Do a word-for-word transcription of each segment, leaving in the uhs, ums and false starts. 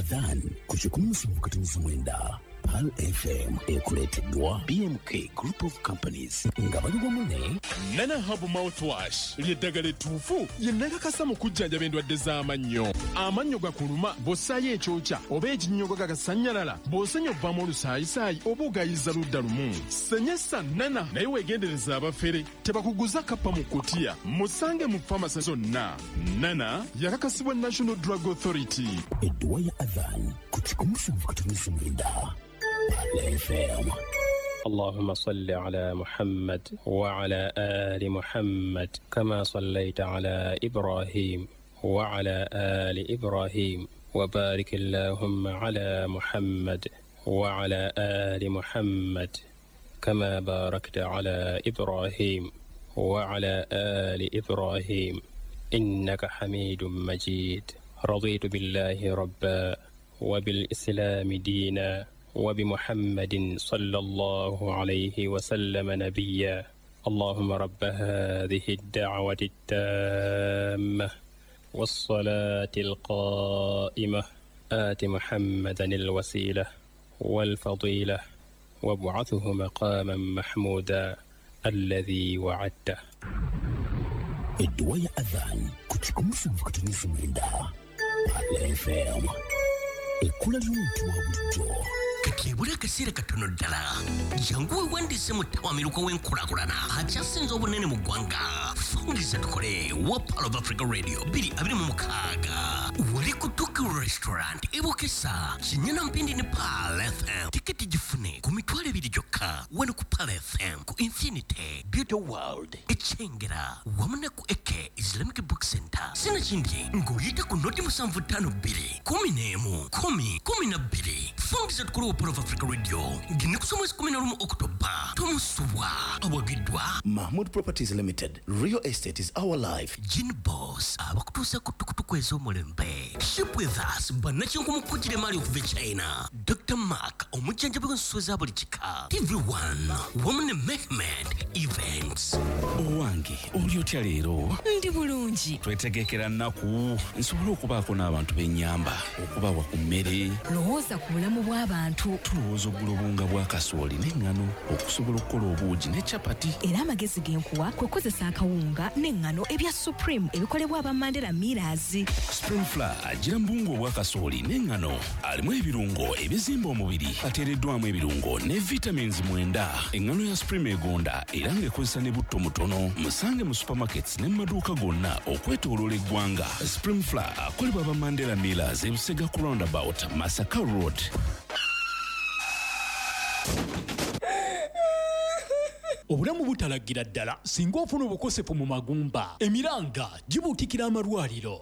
Adhan kuchikunusu mkatunifu mwenda Pal F M ekuleteddwa B M K Group of Companies nga bali wamu Nana Hub Mouthwash ly'eddagala ettuufu lye nnakakasa mu kujjanjaba endwadde z'amannyo. Amannyo gakuluma bw'ossaayo ekyokya oba ekinnyogo gagasannyalala bw'osenya ovaamu olusaayisaayi oba ogayiza ludda lumu. Senyesa Nana naye weegendereza abafere tebakuguza kappa mu kkutiya. Musange mu famasi zonna. Nana yakakasibwa National Drug Authority. Edduwa ya Adhan kuchikunusu mkatunifu mwenda F M. اللهم صل على محمد وعلى آل محمد كما صليت على إبراهيم وعلى آل إبراهيم وبارك اللهم على محمد وعلى آل محمد كما باركت على إبراهيم وعلى آل إبراهيم إنك حميد مجيد. رضيت بالله ربا وبالإسلام دينا وبمحمد صلى الله عليه وسلم نبيا. اللهم رب هذه الدعوة التامة والصلاة القائمة آت محمدا الوسيلة والفضيلة وابعثه مقاما محمودا الذي وعدته. Edduwa ya Adhan kuchikunusu mkatunifu mwenda F M. Ekula ly'omuntu wa bulijjo kakebula akaseera katono ddala jangu wandise mu ttawamiruka w'enkulaakulana akyasinze obunene mu ggwanga. Fungiza tukole wa Pearl of Africa Radio bbiri abiri mu mukaaga wali ku Tokyo Restaurant ebokesa kinyana mpindi ne Pearl F M. Tiketi gifune ku mitwalo ebiri gyokka wano ku Pearl F M ku Infinity Beauty World ekyengera wamu ne ku Eke Islamic Book Center. Sina kindi ng'oyita ku noti musanvu ttaano bbiri kumi n'emu kumi kumi na bbiri. Fungiza tukole wa Pearl of Africa Radio ngine ku mwezi kumi na lumu Oktoba tomusubwa abwagiddwa Mahmood Properties Limited. Real estate is our life. Gin Boss abakutuusa ku tukutuku ez'omulembe. Ship with us bannakinku mukujjire maali okuva China. Doctor Mark omujjanjabi w'ensuso za buli kika. T V one wamu ne Mehmet Events. Owange oli otya leero? Ndi bulungi. Twetegekera nnaku nsobola okubaako n'abantu b'ennyamba okubawa ku mmere. Lowooza ku bulamu bw'abantu. Tulowooza oggula obunga bwa kasooli n'eŋŋano okusobola okukola obuugi ne capati. Era amagezi g'enkuwa kwe kukozesa akawunga n'eŋŋano ebya Supreme ebikolebwa aba Mandela Millers. Spring Flour agira mbungo obwa kasooli n'eŋŋano alimu ebirungo ebizimba omubiri ateereddwamu ebirungo ne vitamins mwenda. Eŋŋano ya Supreme egonda era ng'ekozesa ne butto mutono. Musange mu supermarkets ne mu maduuka gonna okwetooloola eggwanga. Spring Flour akolebwa aba Mandela Millers e Busega ku roundabout Masaka Road. Obulamu butalagira ddala singa ofuna obukosefu mu magumba. Emiranga gibuutikira amalwaliro.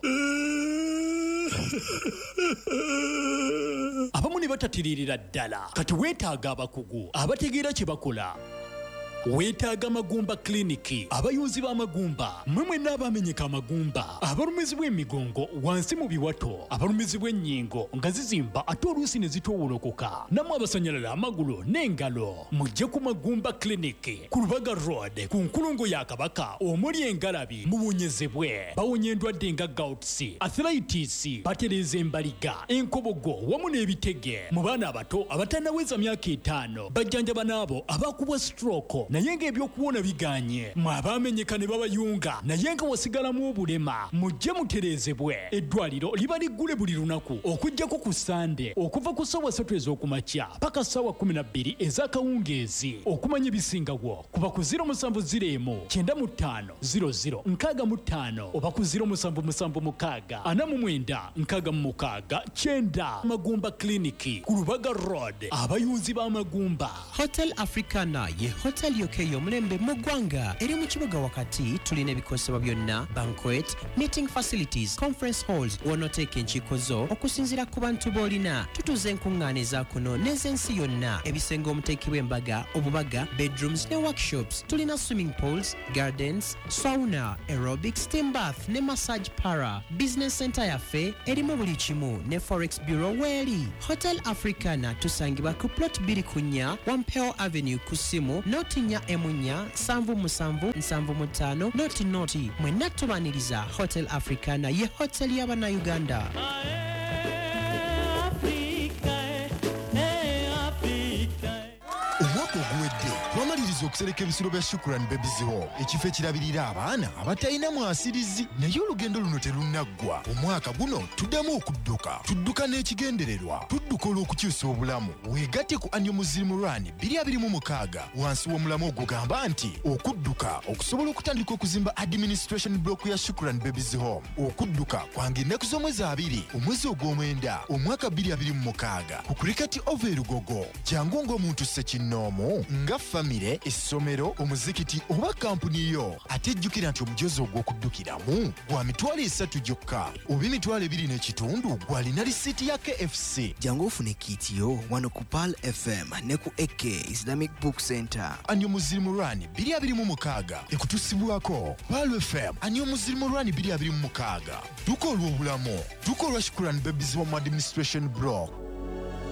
Abamu ne batatiririra ddala kati weetaaga abakugu abategeera kye bakola. Weetaaga Magumba Clinic abayunzi b'amagumba mmwe mwenna abamenyeka amagumba abalumizibwa emigongo wansi mu biwato abalumizibwa ennyingo nga zizimba ate oluusi ne zitoowolokoka namwe abasanyalala amagulu n'engalo mujje ku Magumba Clinic ku Lubaga Road ku nkulungo ya Kabaka omuli engalabi mubonyezebwe bawonya endwadde nga gouts, arthritis, batereza embaliga, enkobogo wamu n'ebitege mu baana abato abatannaweza myaka etaano bajjanjaba n'abo abakubwa stroke naye ng'ebyokuwona biganye mwe abamenyeka ne babayunga naye nga wasigalamu obulema mujje muterezebwe. Eddwaliro liba liggule buli lunaku okuggyako ku Sande okuva ku ssaawa ssatu ez'okumakya paka ssaawa kumi na bbiri ez'akawungeezi. Okumanya ebisingawo kuba ku ziro musanvu ziro emu kyenda mu ttaano ziro ziro nkaaga mu ttaano oba ku ziro musanvu musanvu mukaaga ana mu mwenda nkaaga mu mukaaga kyenda. Magumba Clinic ku Lubaga Road abayunzi b'amagumba. Hotel Africana ye hotel yokeyo omulembe mu ggwanga eri mu kibuga wakati. Tulina ebikosebwa byonna banquet, meeting facilities, conference halls w'onooteeka enkiiko zo okusinziira ku bantu b'olina. Tutuuza enkuŋŋaana eza kuno n'ez'ensi yonna, ebisenge omuteekebwa embaga, obubaga, bedrooms ne workshops. Tulina swimming pools, gardens, sauna, aerobics, steam bath ne massage para. Business center yaffe erimu buli kimu ne forex bureau weeri. Hotel Africana tusangibwa ku plot bbiri ku nnya Wampeo Avenue ku simu notinya emunya sanvu musanvu nsanvu mutaano noti noti. Mwenna tubaniriza Hotel Africana ye hotel y'Abannayuganda. bakkiriza okusereka ebisolo bya Shukrani Babies Home ekifo ekirabirira abaana abatalina mwasirizi naye olugendo luno terunaggwa omwaka guno tuddamu okudduka tudduka n'ekigendererwa tudduka olw'okukyusa obulamu weegatte ku Annual Muslim Run bbiri abiri mu mukaaga wansi w'omulamu ogugamba nti okudduka okusobola okutandika okuzimba administration block ya Shukrani Babies Home okudduka kwange ennaku z'omwezi abiri omwezi ogw'omwenda omwaka bbiri abiri mu mukaaga ku Cricket Over e Lugogo jangu ng'omuntu ssekinnoomu nga famire essomero omuzikiti oba kampuni yo ate ejjukira nti omujozi ogw'okuddukiramu gwa mitwalo esatu gyokka oba emitwalo ebiri n'ekitundu gw'alina lisiiti ya K F C. Jangu ofune kiitiyo wano ku Pearl F M ne ku A K Islamic Book Center. Annual Muslim Run bbiri abiri mu mukaaga ekutusibwako Pearl F M Annual Muslim Run bbiri abiri mu mukaaga duka olw'obulamu duka olwa Shukrani Babies Home Administration Block.